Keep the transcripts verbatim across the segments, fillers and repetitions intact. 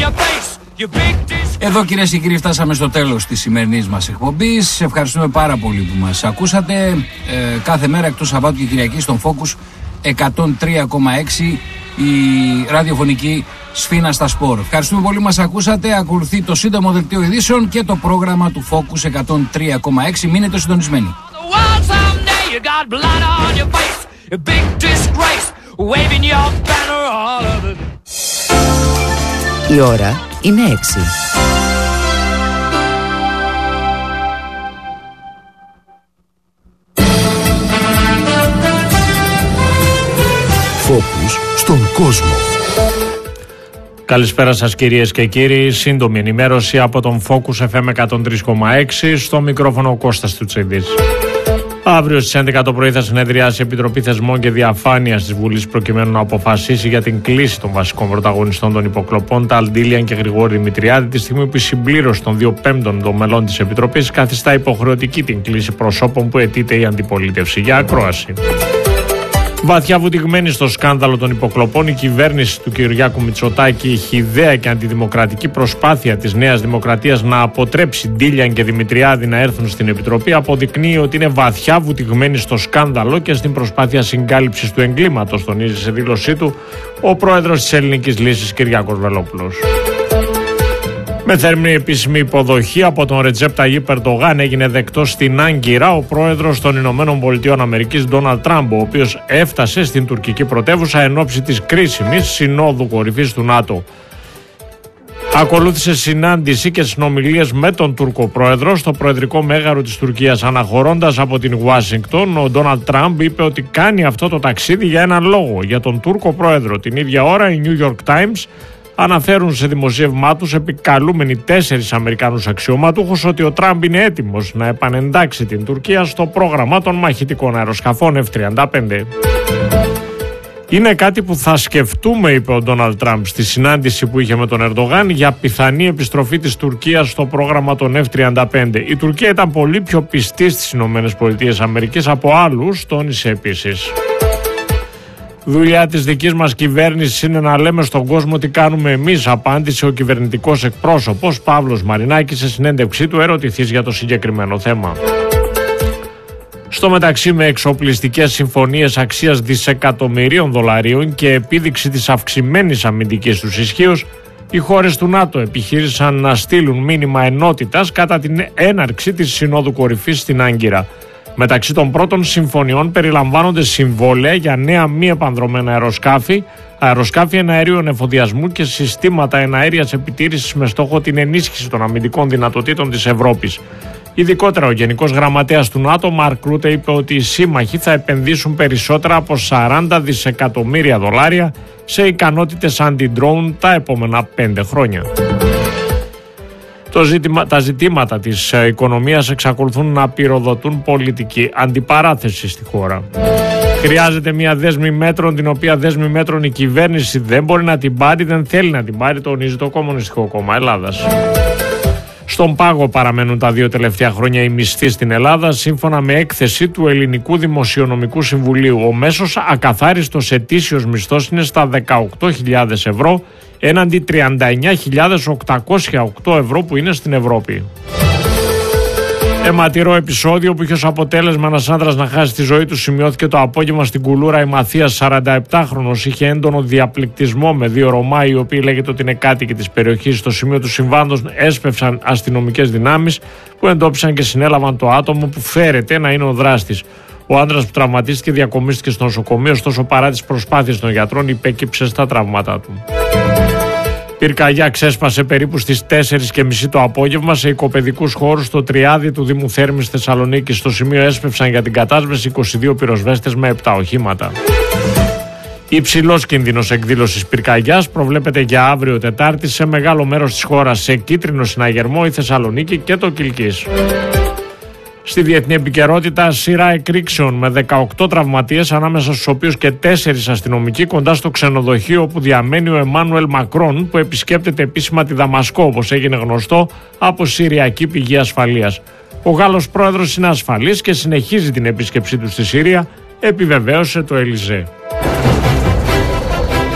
Εδώ κυρίες και κύριοι φτάσαμε στο τέλος της σημερινής μας εκπομπής. Ευχαριστούμε πάρα πολύ που μας ακούσατε. Ε, κάθε μέρα εκτός Σαββάτου και Κυριακή στον Focus εκατόν τρία κόμμα έξι η ραδιοφωνική Σφίνα στα Σπορ. Ευχαριστούμε πολύ που μας ακούσατε. Ακολουθεί το σύντομο δελτίο ειδήσεων και το πρόγραμμα του Focus εκατόν τρία κόμμα έξι. Μείνετε συντονισμένοι. Η ώρα είναι έξι. Focus στον κόσμο. Καλησπέρα σας κυρίες και κύριοι. Σύντομη ενημέρωση από τον Focus εφ εμ εκατόν τρία κόμμα έξι. Στο μικρόφωνο ο Κώστας Τουτσίδης. Αύριο στις έντεκα το πρωί θα συνεδριάσει η Επιτροπή Θεσμών και Διαφάνειας της Βουλής προκειμένου να αποφασίσει για την κλίση των βασικών πρωταγωνιστών των υποκλοπών, Ταλ Ντίλιαν και Γρηγόρη Δημητριάδη, τη στιγμή που η συμπλήρωση των δύο πέμπτων των μελών της Επιτροπής καθιστά υποχρεωτική την κλίση προσώπων που αιτείται η αντιπολίτευση για ακρόαση. Βαθιά βουτυγμένη στο σκάνδαλο των υποκλοπών, η κυβέρνηση του Κυριάκου Μητσοτάκη, η χυδαία και αντιδημοκρατική προσπάθεια της Νέας Δημοκρατίας να αποτρέψει Ντίλιαν και Δημητριάδη να έρθουν στην Επιτροπή, αποδεικνύει ότι είναι βαθιά βουτυγμένη στο σκάνδαλο και στην προσπάθεια συγκάλυψης του εγκλήματος, τονίζει σε δήλωσή του ο πρόεδρος της Ελληνικής Λύσης Κυριάκος Βελόπουλος. Με θερμή επίσημη υποδοχή από τον Ρετζέπ Ταγίπ Ερντογάν έγινε δεκτός στην Άγκυρα ο πρόεδρος των Ηνωμένων Πολιτειών Αμερικής Ντόναλντ Τραμπ, ο οποίος έφτασε στην τουρκική πρωτεύουσα εν ώψη της κρίσιμης συνόδου κορυφής του ΝΑΤΟ. Ακολούθησε συνάντηση και συνομιλίες με τον Τούρκο πρόεδρο στο προεδρικό μέγαρο της Τουρκίας. Αναχωρώντας από την Ουάσιγκτον, ο Ντόναλντ Τραμπ είπε ότι κάνει αυτό το ταξίδι για έναν λόγο, για τον Τούρκο πρόεδρο. Την ίδια ώρα οι New York Times αναφέρουν σε δημοσίευμά τους, επικαλούμενοι τέσσερις Αμερικάνους αξιωματούχους, ότι ο Τραμπ είναι έτοιμος να επανεντάξει την Τουρκία στο πρόγραμμα των μαχητικών αεροσκαφών εφ τριάντα πέντε. Είναι κάτι που θα σκεφτούμε, είπε ο Ντόναλντ Τραμπ στη συνάντηση που είχε με τον Ερντογάν για πιθανή επιστροφή της Τουρκίας στο πρόγραμμα των εφ τριάντα πέντε. Η Τουρκία ήταν πολύ πιο πιστή στις ΗΠΑ από άλλους, τόνισε επίσης. Δουλειά της δικής μας κυβέρνησης είναι να λέμε στον κόσμο τι κάνουμε εμείς, απάντησε ο κυβερνητικός εκπρόσωπος Παύλος Μαρινάκης σε συνέντευξή του ερωτηθείς για το συγκεκριμένο θέμα. Στο μεταξύ, με εξοπλιστικές συμφωνίες αξίας δισεκατομμυρίων δολαρίων και επίδειξη της αυξημένης αμυντικής τους ισχύως, οι χώρες του ΝΑΤΟ επιχείρησαν να στείλουν μήνυμα ενότητας κατά την έναρξη της Συνόδου Κορυφής στην Άγκυρα. Μεταξύ των πρώτων συμφωνιών περιλαμβάνονται συμβόλαια για νέα μη επανδρωμένα αεροσκάφη, αεροσκάφη εναέριων εφοδιασμού και συστήματα εναέριας επιτήρησης με στόχο την ενίσχυση των αμυντικών δυνατοτήτων της Ευρώπης. Ειδικότερα, ο Γενικός Γραμματέας του ΝΑΤΟ, Μαρκ Ρούτε, είπε ότι οι σύμμαχοι θα επενδύσουν περισσότερα από σαράντα δισεκατομμύρια δολάρια σε ικανότητες αντι-drone τα επόμενα πέντε χρόνια. Το ζήτημα, τα ζητήματα της οικονομίας εξακολουθούν να πυροδοτούν πολιτική αντιπαράθεση στη χώρα. Χρειάζεται μια δέσμη μέτρων, την οποία δέσμη μέτρων η κυβέρνηση δεν μπορεί να την πάρει, δεν θέλει να την πάρει, τονίζει το Κομμουνιστικό Κόμμα Ελλάδας. Στον πάγο παραμένουν τα δύο τελευταία χρόνια οι μισθοί στην Ελλάδα. Σύμφωνα με έκθεση του Ελληνικού Δημοσιονομικού Συμβουλίου, ο μέσος ακαθάριστος ετήσιος μισθός είναι στα δεκαοκτώ χιλιάδες ευρώ, έναντι τριάντα εννιά χιλιάδες οκτακόσια οκτώ ευρώ που είναι στην Ευρώπη. Αιματηρό επεισόδιο που είχε ως αποτέλεσμα ένας άνδρας να χάσει τη ζωή του σημειώθηκε το απόγευμα στην Κουλούρα. Η Μαθίας, σαρανταεπτάχρονος, είχε έντονο διαπληκτισμό με δύο Ρωμά, οι οποίοι λέγεται ότι είναι κάτοικοι της περιοχής. Στο σημείο του συμβάντος έσπευσαν αστυνομικές δυνάμεις που εντόπισαν και συνέλαβαν το άτομο που φέρεται να είναι ο δράστης. Ο άνδρας που τραυματίστηκε διακομίστηκε στο νοσοκομείο, ωστόσο παρά τις προσπάθειες των γιατρών υπέκυψε στα τραύματά του. Πυρκαγιά ξέσπασε περίπου στις τέσσερις και μισή το απόγευμα σε οικοπαιδικούς χώρους στο Τριάδι του Δήμου Θέρμης Θεσσαλονίκης. Στο σημείο έσπευσαν για την κατάσβεση είκοσι δύο πυροσβέστες με επτά οχήματα. Υψηλός κίνδυνος εκδήλωσης πυρκαγιάς προβλέπεται για αύριο Τετάρτη σε μεγάλο μέρος της χώρας, σε κίτρινο συναγερμό η Θεσσαλονίκη και το Κιλκής. Στη διεθνή επικαιρότητα, σειρά εκρήξεων με δεκαοκτώ τραυματίες, ανάμεσα στους οποίους και τέσσερις αστυνομικοί, κοντά στο ξενοδοχείο όπου διαμένει ο Εμμάνουελ Μακρόν, που επισκέπτεται επίσημα τη Δαμασκό, όπως έγινε γνωστό από συριακή πηγή ασφαλείας. Ο Γάλλος πρόεδρος είναι ασφαλής και συνεχίζει την επίσκεψή του στη Συρία, επιβεβαίωσε το Ελιζέ.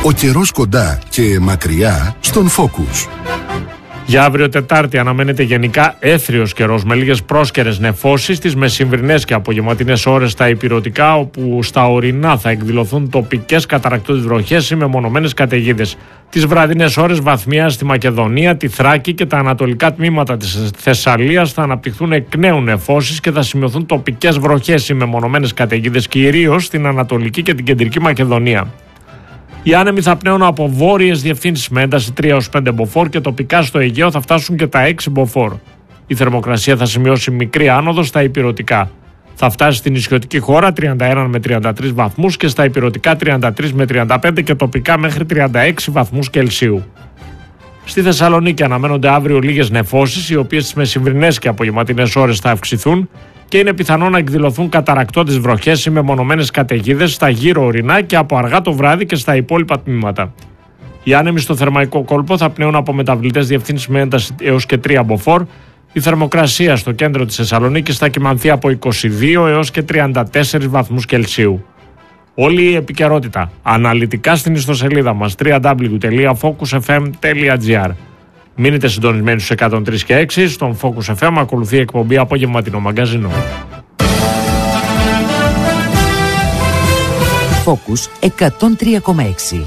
Ο καιρός κοντά και μακριά στον Focus. Για αύριο Τετάρτη αναμένεται γενικά έθριος καιρός με λίγες πρόσκαιρες νεφώσεις στις μεσημβρινές και απογευματινές ώρες στα ηπειρωτικά, όπου στα ορεινά θα εκδηλωθούν τοπικές καταρρακτώδεις βροχές ή μεμονωμένες καταιγίδες. Τις βραδινές ώρες βαθμία στη Μακεδονία, τη Θράκη και τα ανατολικά τμήματα της Θεσσαλίας θα αναπτυχθούν εκ νέου νεφώσεις και θα σημειωθούν τοπικές βροχές ή μεμονωμένες καταιγίδες, κυρίως στην Ανατολική και την Κεντρική Μακεδονία. Οι άνεμοι θα πνέουν από βόρειες διευθύνσεις με ένταση τρία έως πέντε μποφόρ και τοπικά στο Αιγαίο θα φτάσουν και τα έξι μποφόρ. Η θερμοκρασία θα σημειώσει μικρή άνοδο στα ηπειρωτικά. Θα φτάσει στην νησιωτική χώρα τριάντα ένα με τριάντα τρεις βαθμούς και στα ηπειρωτικά τριάντα τρεις με τριάντα πέντε και τοπικά μέχρι τριάντα έξι βαθμούς Κελσίου. Στη Θεσσαλονίκη αναμένονται αύριο λίγες νεφώσεις, οι οποίες στις μεσημβρινές και απογευματινές ώρες θα αυξηθούν και είναι πιθανό να εκδηλωθούν καταρρακτώδεις βροχές ή μεμονωμένες καταιγίδες στα γύρω ορεινά και από αργά το βράδυ και στα υπόλοιπα τμήματα. Οι άνεμοι στο θερμαϊκό κόλπο θα πνέουν από μεταβλητές διευθύνσεις με ένταση έως και τρία μποφόρ. Η θερμοκρασία στο κέντρο της Θεσσαλονίκης θα κυμανθεί από είκοσι δύο έως και τριάντα τέσσερις βαθμούς Κελσίου. Όλη η επικαιρότητα αναλυτικά στην ιστοσελίδα μας double-u double-u double-u τελεία focus f m τελεία g r. Μείνετε συντονισμένοι στους εκατόν τρία και έξι. Στον Focus εφ εμ ακολουθεί η εκπομπή Απόγευματινό Μαγκαζινό. Focus εκατόν τρία κόμμα έξι.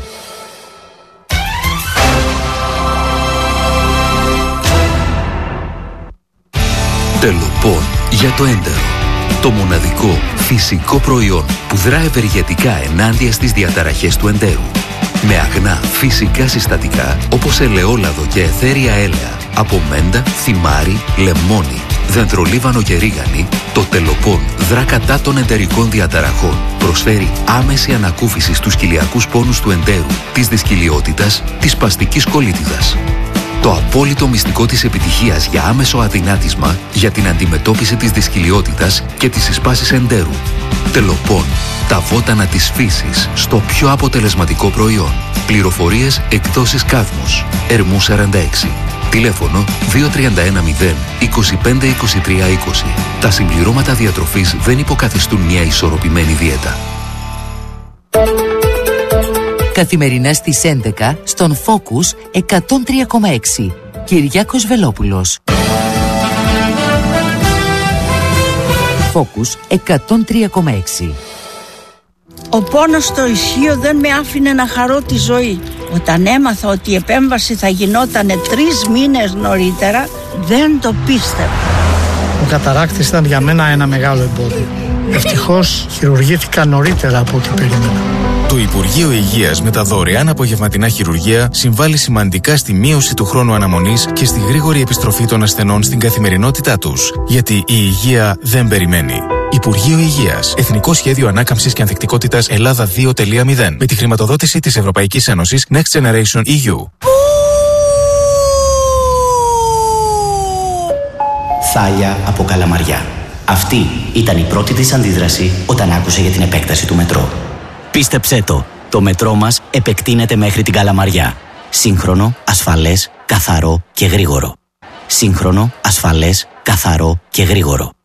Τελοπών για το έντερο. Το μοναδικό φυσικό προϊόν που δρά ευεργετικά ενάντια στις διαταραχές του εντέρου. Με αγνά φυσικά συστατικά όπως ελαιόλαδο και αιθέρια έλαια, από μέντα, θυμάρι, λεμόνι, δεντρολίβανο και ρίγανη, το Τελοπών δρά κατά των εντερικών διαταραχών. Προσφέρει άμεση ανακούφιση στους κοιλιακούς πόνους του εντέρου, της δυσκυλιότητας, της σπαστικής κολίτιδας. Το απόλυτο μυστικό της επιτυχίας για άμεσο αδυνάτισμα για την αντιμετώπιση της δυσκυλιότητας και της συσπάσης εντέρου. Τελοπών, τα βότανα της φύσης στο πιο αποτελεσματικό προϊόν. Πληροφορίες εκδόσεις Κάδμος, Ερμού σαράντα έξι. Τηλέφωνο δύο τρία ένα μηδέν είκοσι πέντε είκοσι τρία είκοσι. Τα συμπληρώματα διατροφής δεν υποκαθιστούν μια ισορροπημένη δίαιτα. Καθημερινά στις έντεκα στον Focus εκατόν τρία κόμμα έξι. Κυριάκος Βελόπουλος. Focus εκατόν τρία κόμμα έξι. Ο πόνος στο ισχύο δεν με άφηνε να χαρώ τη ζωή. Όταν έμαθα ότι η επέμβαση θα γινόταν τρεις μήνες νωρίτερα, δεν το πίστευα. Ο καταράκτης ήταν για μένα ένα μεγάλο εμπόδιο. Ευτυχώς χειρουργήθηκα νωρίτερα από ό,τι περίμενα. Το Υπουργείο Υγείας με τα δωρεάν απογευματινά χειρουργεία συμβάλλει σημαντικά στη μείωση του χρόνου αναμονής και στη γρήγορη επιστροφή των ασθενών στην καθημερινότητά τους. Γιατί η υγεία δεν περιμένει. Υπουργείο Υγείας. Εθνικό Σχέδιο Ανάκαμψης και Ανθεκτικότητας Ελλάδα δύο τελεία μηδέν. Με τη χρηματοδότηση της Ευρωπαϊκής Ένωσης Next Generation ι γιου. Θάλια από Καλαμαριά. Αυτή ήταν η πρώτη της αντίδραση όταν άκουσε για την επέκταση του μετρό. Πίστεψέ το, το μετρό μας επεκτείνεται μέχρι την Καλαμαριά. Σύγχρονο, ασφαλές, καθαρό και γρήγορο. Σύγχρονο, ασφαλές, καθαρό και γρήγορο.